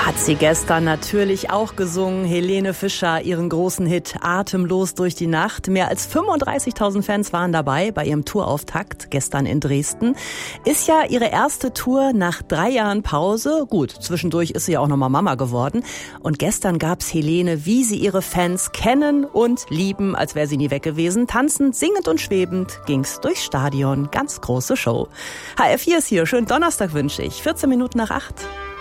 Hat sie gestern natürlich auch gesungen. Helene Fischer, ihren großen Hit Atemlos durch die Nacht. Mehr als 35.000 Fans waren dabei bei ihrem Tourauftakt gestern in Dresden. Ist ja ihre erste Tour nach 3 Jahren Pause. Gut, zwischendurch ist sie ja auch nochmal Mama geworden. Und gestern gab's Helene, wie sie ihre Fans kennen und lieben, als wäre sie nie weg gewesen. Tanzend, singend und schwebend ging's durchs Stadion. Ganz große Show. HR4 ist hier. Schönen Donnerstag wünsche ich. 14 Minuten nach 8.